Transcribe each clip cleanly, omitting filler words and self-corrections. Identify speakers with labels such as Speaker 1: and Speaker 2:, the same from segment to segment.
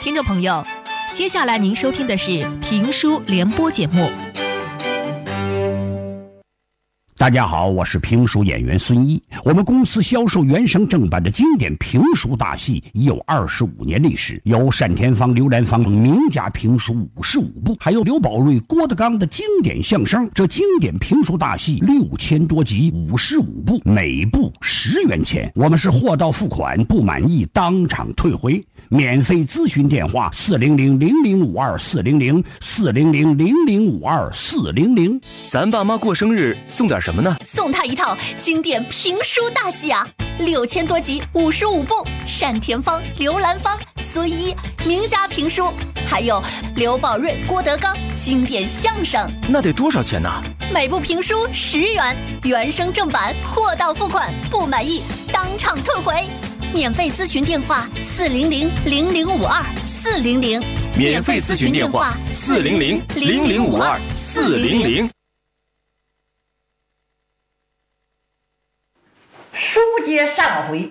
Speaker 1: 听众朋友，接下来您收听的是评书联播节目。
Speaker 2: 大家好，我是评书演员孙一。我们公司销售原声正版的经典评书大戏已有25年历史，有单田芳、刘兰芳名家评书55部，还有刘宝瑞、郭德纲的经典相声。这经典评书大戏6000多集，55部，每部10元钱。我们是货到付款，不满意当场退回。免费咨询电话400-0052-400-400-0052-400。
Speaker 3: 咱爸妈过生日送点什么呢？
Speaker 4: 送他一套经典评书大戏啊，6000多集，55部，单田芳、刘兰芳、孙一名家评书，还有刘宝瑞、郭德纲经典相声。
Speaker 3: 那得多少钱呢？
Speaker 4: 每部评书10元，原声正版，货到付款，不满意当场退回。免费咨询电话400-0052-400，
Speaker 3: 免费咨询电话400-0052-400。
Speaker 5: 书接上回，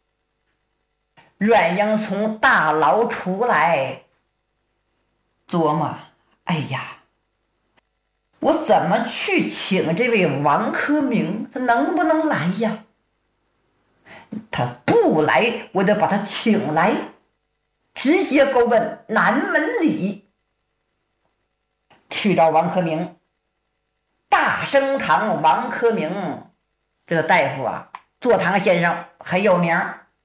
Speaker 5: 阮英从大牢出来，琢磨：哎呀，我怎么去请这位王克明？他能不能来呀？他不来，我得把他请来，直接勾问南门里。去找王克明，大生堂王克明这个大夫啊，坐堂先生很有名。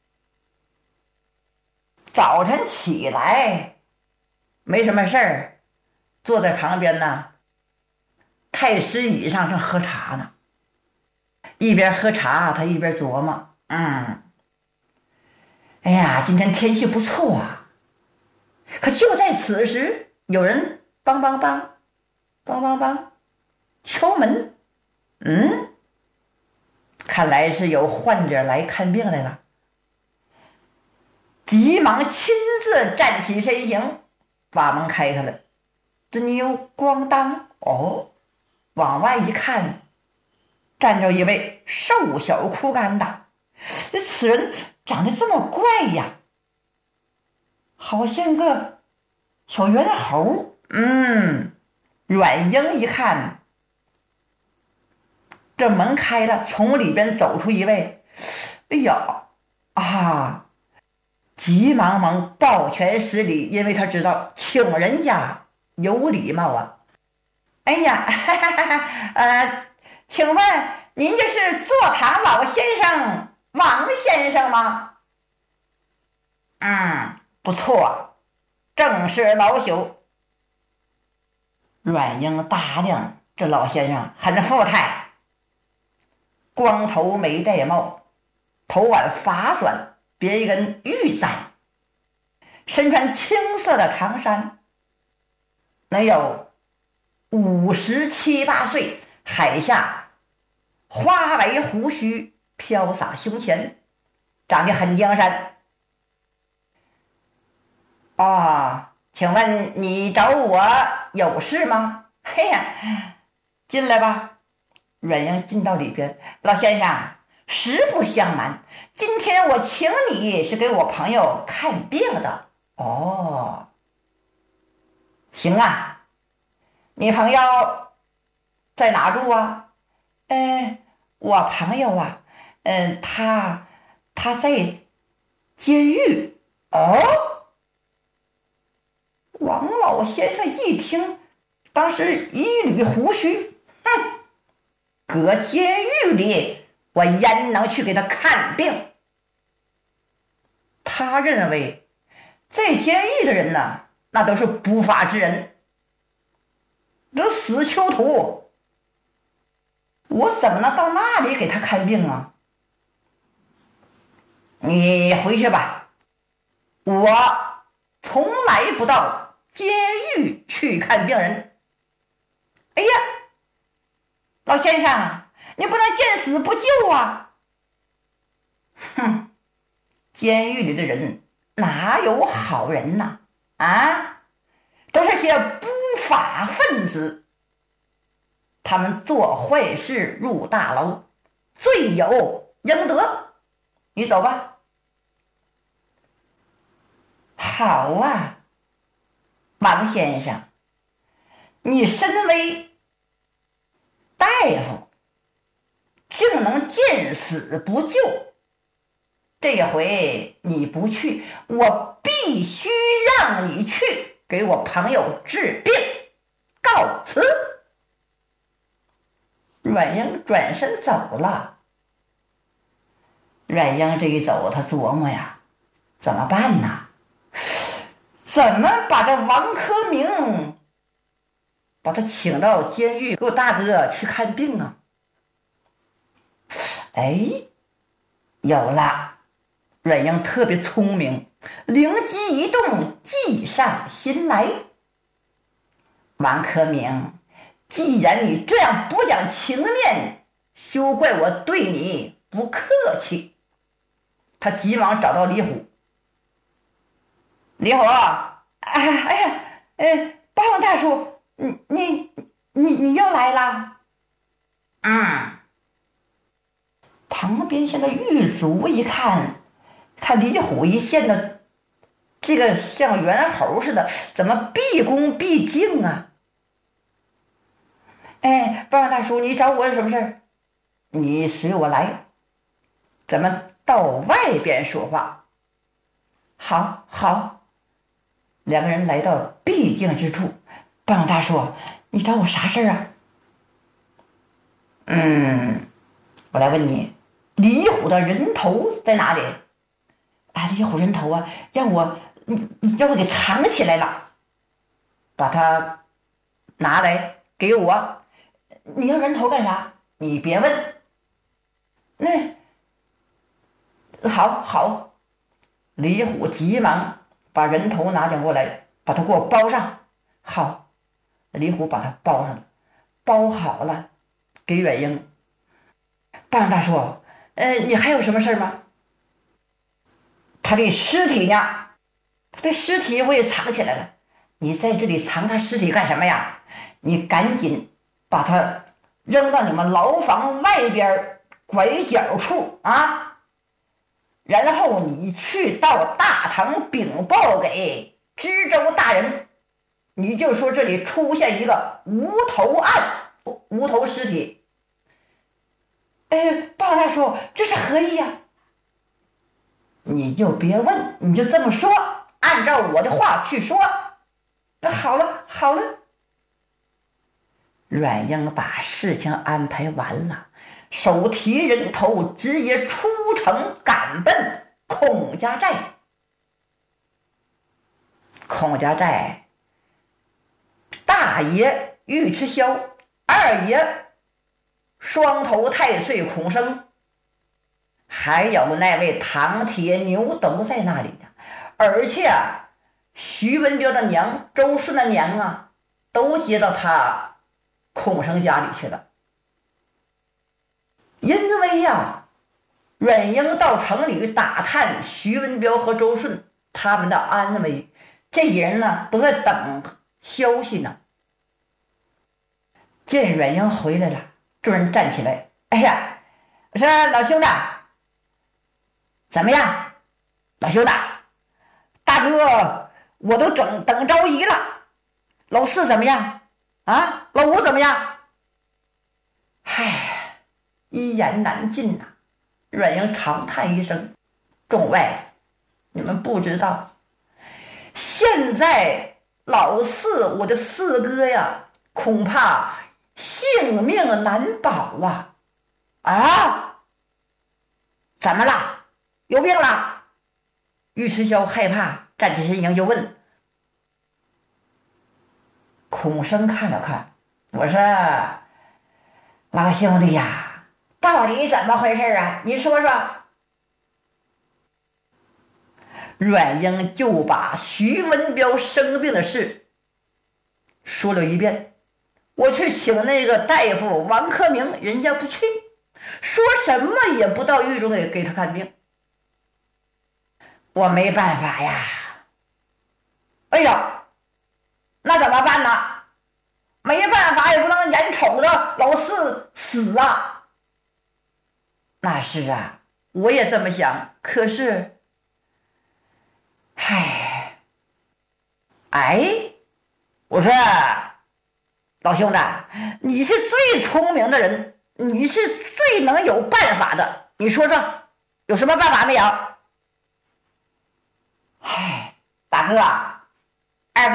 Speaker 5: 早晨起来没什么事儿，坐在旁边呢，太师椅上正喝茶呢。一边喝茶，他一边琢磨：哎呀，今天天气不错啊。可就在此时，有人梆梆梆梆梆梆敲门。看来是有患者来看病来了。急忙亲自站起身形，把门开开了。这妞咣当，往外一看，站着一位瘦小枯干的。此人长得这么怪呀，好像个小猿猴。阮英一看，这门开了，从里边走出一位，急忙忙抱拳施礼，因为他知道请人家有礼貌啊。请问您就是坐堂老先生王先生吗？不错，正是老朽。阮英打量这老先生很富态，光头没戴帽，头挽发转，别一根玉簪，身穿青色的长衫，能有57、8岁，海下花白胡须飘洒胸前，长得很精神。请问你找我有事吗？进来吧。阮英进到里边，老先生，实不相瞒，今天我请你是给我朋友看病的。行啊，你朋友在哪住啊？我朋友啊，他在监狱。王老先生一听，当时一捋胡须，搁监狱里，我焉能去给他看病？他认为在监狱的人呢，那都是不法之人，都死囚徒，我怎么能到那里给他看病啊？你回去吧，我从来不到监狱去看病人。老先生，你不能见死不救啊！监狱里的人哪有好人呐？都是些不法分子，他们做坏事入大牢，罪有应得。你走吧。 好啊，王先生，你身为大夫，竟能见死不救。这回你不去，我必须让你去给我朋友治病。告辞。阮英转身走了。阮英这一走，他琢磨呀，怎么办呢？怎么把这王科明把他请到监狱给我大哥去看病啊？哎，有了！阮英特别聪明，灵机一动，计上心来。王科明，既然你这样不讲情面，休怪我对你不客气。他急忙找到李虎。李虎，八王大叔，你又来了？旁边现在狱卒一看李虎一见的这个像猿猴似的，怎么毕恭毕敬啊？八王大叔，你找我有什么事儿？你随我来，咱们到外边说话。好。两个人来到必经之处。八王大叔，你找我啥事儿啊？我来问你，李虎的人头在哪里？李虎人头啊，让我给藏起来了，把它拿来给我。你要人头干啥？你别问。那好，李虎急忙把人头拿将过来，把它给我包上。好，李虎把它包上了，包好了，给阮英。八王大叔，你还有什么事吗？他这尸体呢？他这尸体我也藏起来了。你在这里藏他尸体干什么呀？你赶紧把他扔到你们牢房外边拐角处啊！然后你去到大堂禀报给知州大人，你就说这里出现一个无头案，无头尸体。八王大叔，这是何意呀？你就别问，你就这么说，按照我的话去说。那好了。阮英把事情安排完了，手提人头直接出城赶奔孔家寨。孔家寨，大爷尉迟霄，二爷双头太岁孔生，还有那位唐铁牛都在那里呢。而且徐文彪的娘，周顺的娘啊，都接到他孔生家里去了。因为呀，阮英到城里打探徐文彪和周顺他们的安危，这些人呢都在等消息呢。见阮英回来了，众人站起来。我说老兄弟，怎么样？老兄弟，大哥我都等着急了。老四怎么样啊？老五怎么样？一言难尽呐。阮英长叹一声，众位，你们不知道，现在老四，我的四哥呀，恐怕性命难保啊！怎么了？有病了？尉迟霄害怕，站起身形就问。孔生看了看，我说老兄弟呀，到底怎么回事啊？你说说。阮英就把徐文彪生病的事说了一遍。我去请那个大夫王克明，人家不去，说什么也不到狱中给他看病。我没办法呀。那怎么办呢？没办法，也不能眼瞅着老四死啊。那是啊，我也这么想。可是哎，我说老兄弟，你是最聪明的人，你是最能有办法的，你说说有什么办法没有？哎，大哥二哥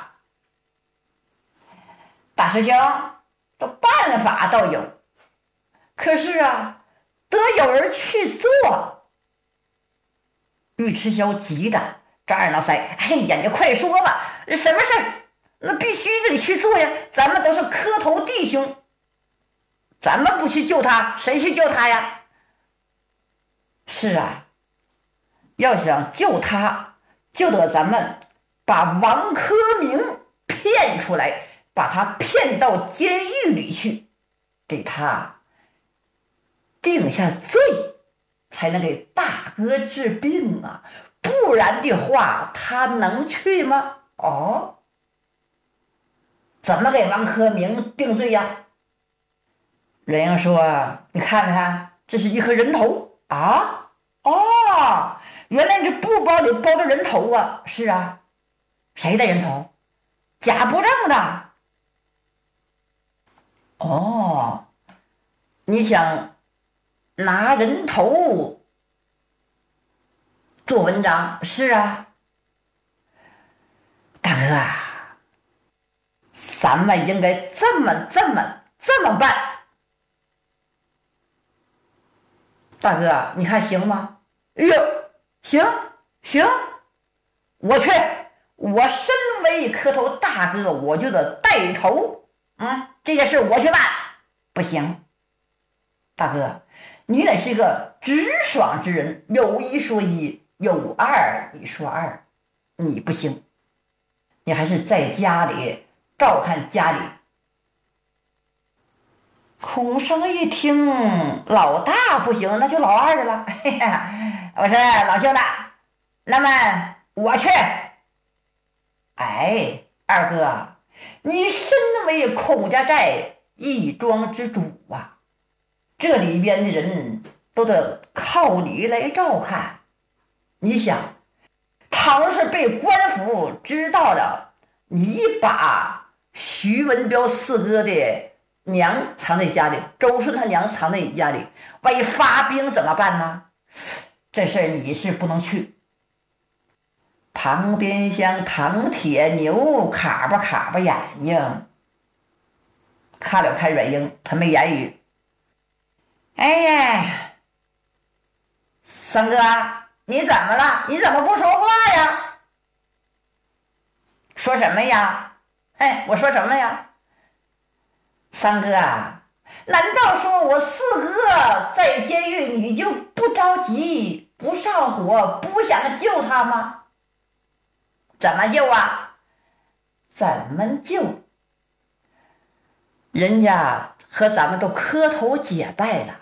Speaker 5: 大师兄，这办法倒有，可是啊得有人去做。尉迟霄急的抓耳挠腮，哎呀，你快说吧，什么事儿？那必须得去做呀，咱们都是磕头弟兄，咱们不去救他，谁去救他呀？是啊，要想救他，就得咱们把王科明骗出来，把他骗到监狱里去，给他定下罪，才能给大哥治病啊，不然的话他能去吗？哦，怎么给王科明定罪呀？人英说，你看看，这是一颗人头啊！哦，原来这布包里包着人头啊！是啊，谁的人头？贾不正的。哦，你想拿人头做文章？是啊，大哥啊，咱们应该这么办。大哥，你看行吗？哎呦，行，我去。我身为磕头大哥，我就得带头。这件事我去办。不行，大哥，你得是一个直爽之人，有一说一，有二你说二，你不行，你还是在家里照看家里。孔生一听，老大不行，那就老二的了。我说老兄弟，那么我去。哎，二哥，你身为孔家寨一庄之主啊，这里边的人都得靠你来照看。你想，倘是被官府知道了，你把徐文彪四哥的娘藏在家里，周顺他娘藏在你家里，万一发兵怎么办呢？这事儿你是不能去。旁边像唐铁牛卡巴眼睛看了看阮英，他没言语。哎呀，三哥，你怎么了？你怎么不说话呀？说什么呀？哎，我说什么呀？三哥啊，难道说我四哥在监狱你就不着急，不上火，不想救他吗？怎么救啊？怎么救？人家和咱们都磕头结拜了。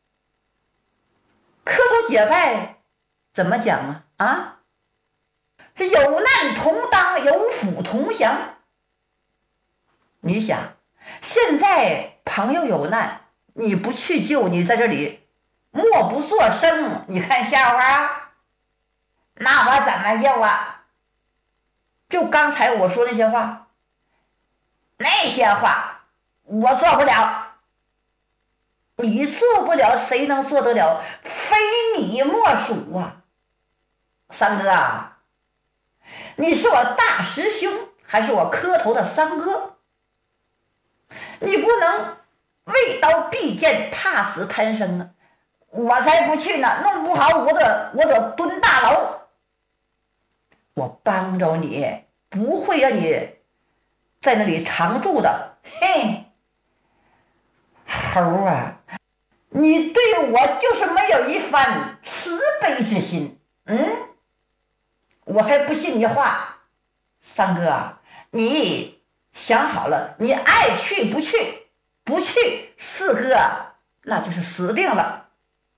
Speaker 5: 磕头结拜怎么讲啊？有难同当，有福同享。你想，现在朋友有难，你不去救，你在这里默不作声，你看笑话啊？那我怎么救啊？就刚才我说那些话，那些话我做不了。你做不了，谁能做得了？非你莫属啊！三哥啊，你是我大师兄，还是我磕头的三哥？你不能畏刀避剑，怕死贪生啊！我才不去呢，弄不好我得蹲大牢。我帮着你，不会让你在那里常住的。嘿，猴啊，你对我就是没有一番慈悲之心。我才不信你话。三哥，你想好了，你爱去不去，不去，四哥那就是死定了。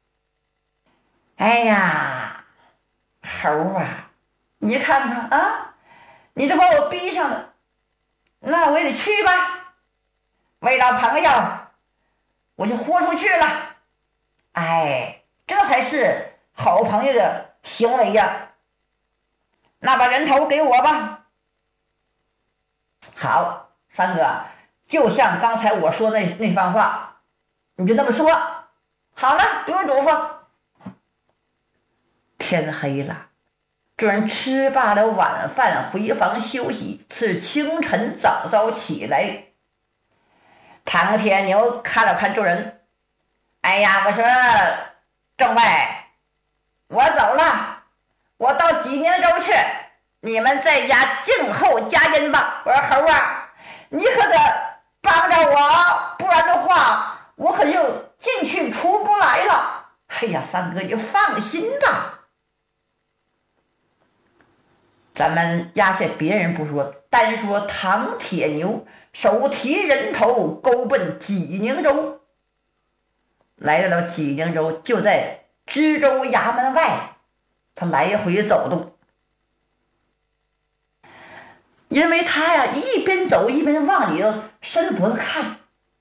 Speaker 5: 哎呀，猴啊，你看看啊，你这把我逼上了，那我也得去吧。为了朋友，我就豁出去了。哎，这才是好朋友的行为呀。那把人头给我吧， 好，三哥，就像刚才我说那番话，你就那么说。好了，不用嘱咐。天黑了，众人吃罢了晚饭，回房休息。次清晨早早起来，唐铁牛看了看众人，哎呀，我说政委，我走了，我到济宁州去，你们在家静候佳音吧。我说猴啊，你可得帮着我，不然的话我可就进去出不来了。哎呀，三哥你放心吧，咱们压下别人不说，单说唐铁牛手提人头勾奔济宁州。来到了济宁州，就在知州衙门外，他来回走动。因为他呀一边走一边往里头伸脖子看，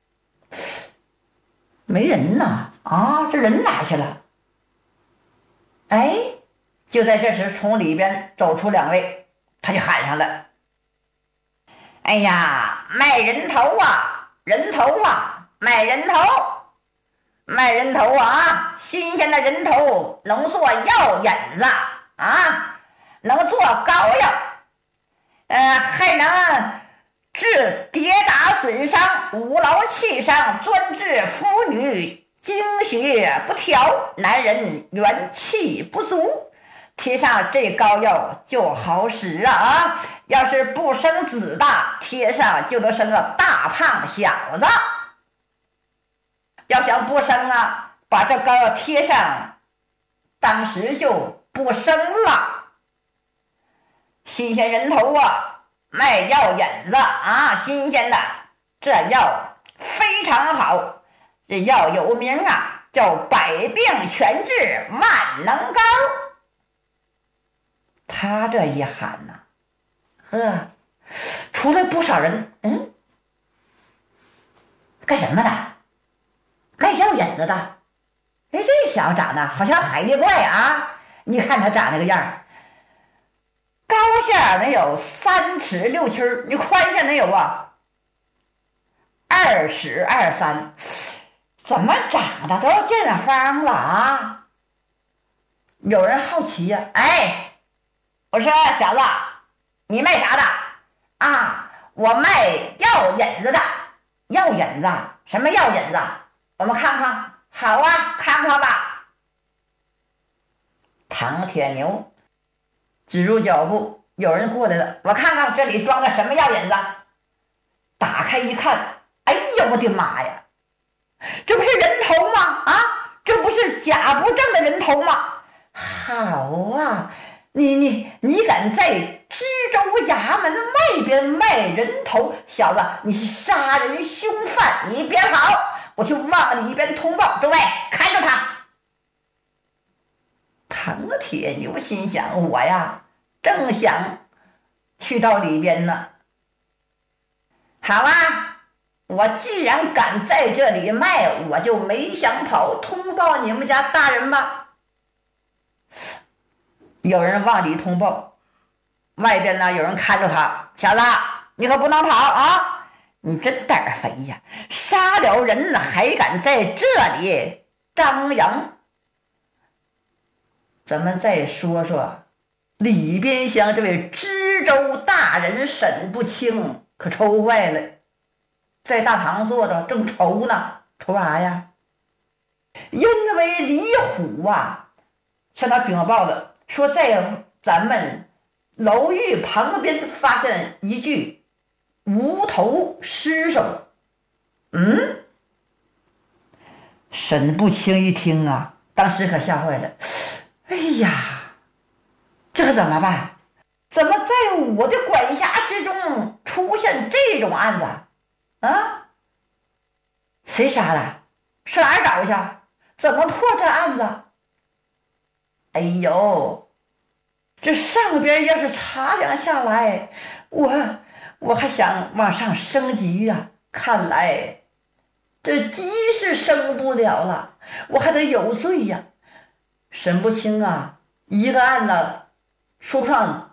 Speaker 5: 没人呐，这人哪去了？哎，就在这时，从里边走出两位，他就喊上了：“哎呀，卖人头啊，人头啊，卖人头，卖人头啊！新鲜的人头能做药引子啊，能做膏药。还能治跌打损伤、无劳气伤，专治妇女经血不调，男人元气不足。贴上这膏药就好使啊！要是不生子的，贴上就能生个大胖小子。要想不生啊，把这膏药贴上，当时就不生了。新鲜人头啊，卖药引子啊，新鲜的，这药非常好，这药有名啊，叫百病全治万能膏。他这一喊呐，出来不少人，干什么的？卖药引子的。哎，这小子长得好像海狸怪啊！你看他长那个样，高下能有3尺6寸，你宽下能有2尺2三，怎么长得都这方了啊？有人好奇呀，我说小子，你卖啥的啊？我卖药引子的。药引子？什么药引子？我们看看。好啊，看看吧。唐铁牛止住脚步，有人过来了，我看看这里装的什么药引子。打开一看，哎呦我的妈呀，这不是人头吗？这不是假不正的人头吗？好啊，你敢在知州衙门外边卖人头，小子你是杀人凶犯，你别跑，我去往里边通报。诸位看着他。唐铁牛心想，我呀正想去到里边呢。好啊，我既然敢在这里卖，我就没想跑，通报你们家大人吧。有人往里通报，外边呢有人看着他，小子你可不能跑啊，你真胆肥呀，杀了人还敢在这里张扬。咱们再说说里边乡这位知州大人沈不清，可愁坏了，在大堂坐着正愁呢。愁啥呀？因为李虎向他禀报了，说在咱们楼狱旁边发现一具无头尸首。沈不清一听当时可吓坏了，哎呀，这可怎么办？怎么在我的管辖之中出现这种案子谁杀的？上哪儿找去？怎么破这案子？哎呦，这上边要是查量下来，我还想往上升级呀，看来这级是升不了了，我还得有罪呀。沈不清一个案子说不上